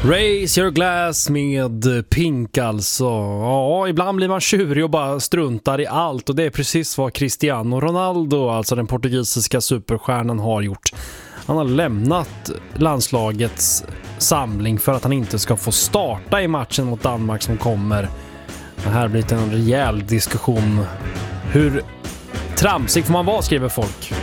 Raise your glass med Pink alltså. Ja, ibland blir man tjurig och bara struntar i allt. Och det är precis vad Cristiano Ronaldo, alltså den portugisiska superstjärnan, har gjort. Han har lämnat landslagets samling för att han inte ska få starta i matchen mot Danmark som kommer. Det här blir en rejäl diskussion. Hur tramsig får man vara, skriver folk.